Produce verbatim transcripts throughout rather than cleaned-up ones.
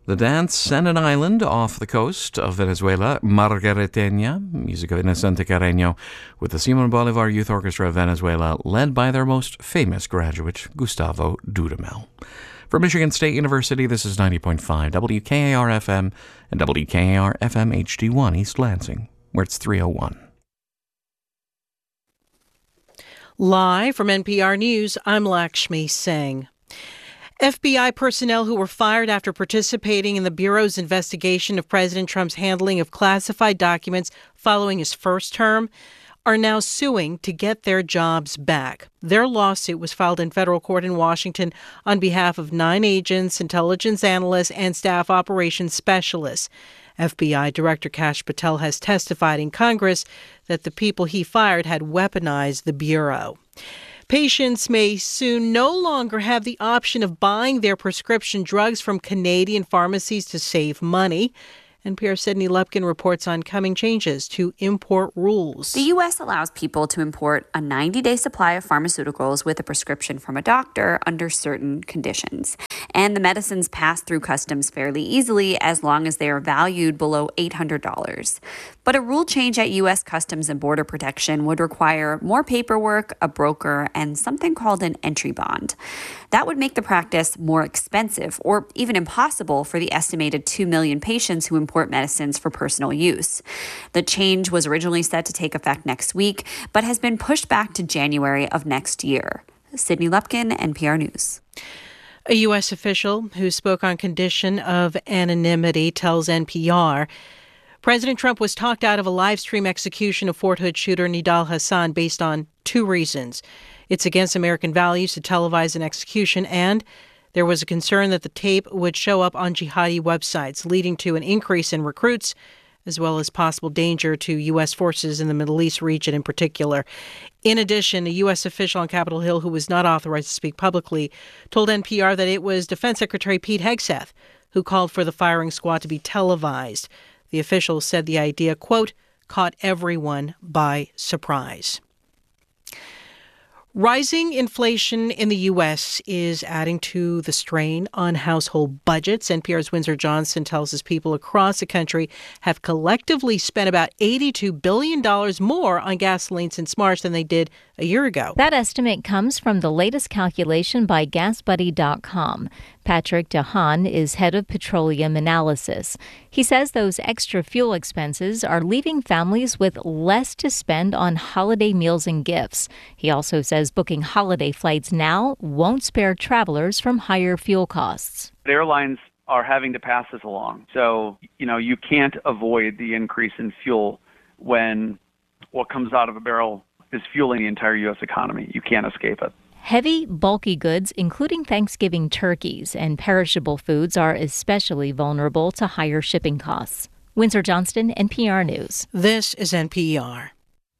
The dance and an island off the coast of Venezuela, Margariteña, music of Inocente Carreño, with the Simon Bolivar Youth Orchestra of Venezuela, led by their most famous graduate, Gustavo Dudamel. From Michigan State University, this is ninety point five W K A R F M and W K A R F M H D one East Lansing, where it's three oh one. Live from N P R News, I'm Lakshmi Singh. F B I personnel who were fired after participating in the Bureau's investigation of President Trump's handling of classified documents following his first term are now suing to get their jobs back. Their lawsuit was filed in federal court in Washington on behalf of nine agents, intelligence analysts, and staff operations specialists. F B I Director Kash Patel has testified in Congress that the people he fired had weaponized the Bureau. Patients may soon no longer have the option of buying their prescription drugs from Canadian pharmacies to save money. N P R's Sydney Lupkin reports on coming changes to import rules. The U S allows people to import a ninety-day supply of pharmaceuticals with a prescription from a doctor under certain conditions. And the medicines pass through customs fairly easily as long as they are valued below eight hundred dollars. But a rule change at U S Customs and Border Protection would require more paperwork, a broker, and something called an entry bond. That would make the practice more expensive or even impossible for the estimated two million patients who import medicines for personal use. The change was originally set to take effect next week, but has been pushed back to January of next year. Sydney Lupkin, N P R News. A U S official who spoke on condition of anonymity tells N P R President Trump was talked out of a live stream execution of Fort Hood shooter Nidal Hassan based on two reasons. It's against American values to televise an execution, and there was a concern that the tape would show up on jihadi websites, leading to an increase in recruits, as well as possible danger to U S forces in the Middle East region in particular. In addition, a U S official on Capitol Hill who was not authorized to speak publicly told N P R that it was Defense Secretary Pete Hegseth who called for the firing squad to be televised. The official said the idea, quote, caught everyone by surprise. Rising inflation in the U S is adding to the strain on household budgets. N P R's Windsor Johnson tells us people across the country have collectively spent about eighty-two billion dollars more on gasoline since March than they did a year ago. That estimate comes from the latest calculation by gas buddy dot com. Patrick DeHaan is head of petroleum analysis. He says those extra fuel expenses are leaving families with less to spend on holiday meals and gifts. He also says booking holiday flights now won't spare travelers from higher fuel costs. Airlines are having to pass this along. So, you know, you can't avoid the increase in fuel when what comes out of a barrel is fueling the entire U S economy. You can't escape it. Heavy, bulky goods, including Thanksgiving turkeys and perishable foods, are especially vulnerable to higher shipping costs. Windsor Johnston, N P R News. This is N P R.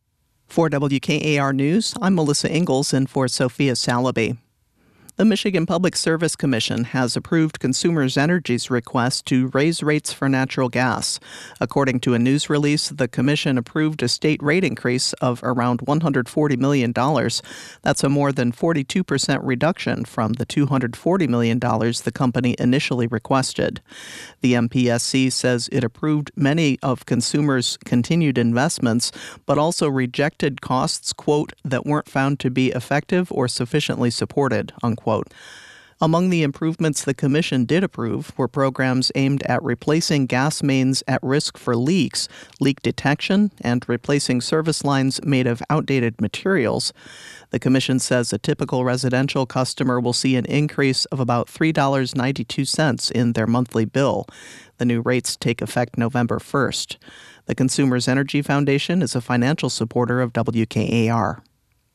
For W K A R News, I'm Melissa Ingalls in for Sophia Salaby. The Michigan Public Service Commission has approved Consumers Energy's request to raise rates for natural gas. According to a news release, the commission approved a state rate increase of around one hundred forty million dollars. That's a more than forty-two percent reduction from the two hundred forty million dollars the company initially requested. The M P S C says it approved many of consumers' continued investments, but also rejected costs, quote, that weren't found to be effective or sufficiently supported, unquote. Among the improvements the commission did approve were programs aimed at replacing gas mains at risk for leaks, leak detection, and replacing service lines made of outdated materials. The commission says a typical residential customer will see an increase of about three dollars and ninety-two cents in their monthly bill. The new rates take effect November first. The Consumers Energy Foundation is a financial supporter of W K A R.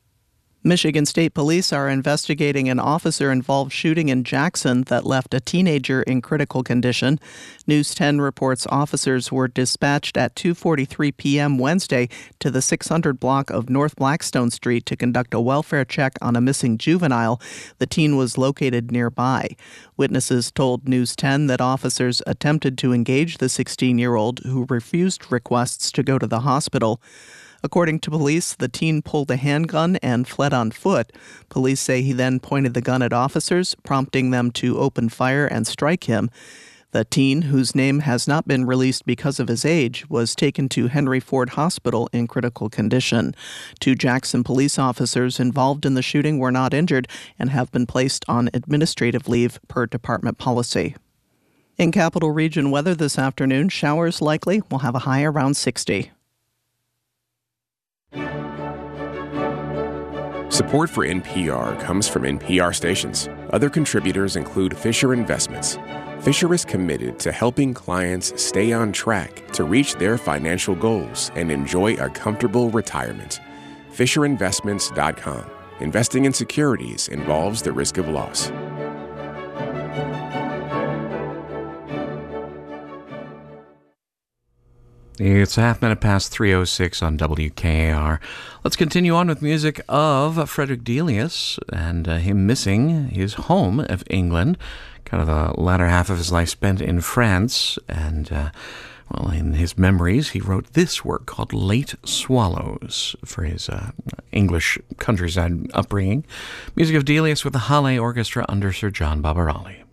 Michigan State Police are investigating an officer-involved shooting in Jackson that left a teenager in critical condition. News ten reports officers were dispatched at two forty-three p.m. Wednesday to the six hundred block of North Blackstone Street to conduct a welfare check on a missing juvenile. The teen was located nearby. Witnesses told News ten that officers attempted to engage the sixteen-year-old who refused requests to go to the hospital. According to police, the teen pulled a handgun and fled on foot. Police say he then pointed the gun at officers, prompting them to open fire and strike him. The teen, whose name has not been released because of his age, was taken to Henry Ford Hospital in critical condition. Two Jackson police officers involved in the shooting were not injured and have been placed on administrative leave per department policy. In Capital Region weather this afternoon, showers likely. We'll have a high around sixty. Support for N P R comes from N P R stations. Other contributors include Fisher Investments. Fisher is committed to helping clients stay on track to reach their financial goals and enjoy a comfortable retirement. Fisher Investments dot com. Investing in securities involves the risk of loss. It's a half minute past three oh six on W K A R. Let's continue on with music of Frederick Delius and uh, him missing his home of England, kind of the latter half of his life spent in France. And, uh, well, in his memories, he wrote this work called Late Swallows for his uh, English countryside upbringing. Music of Delius with the Halle Orchestra under Sir John Babarali.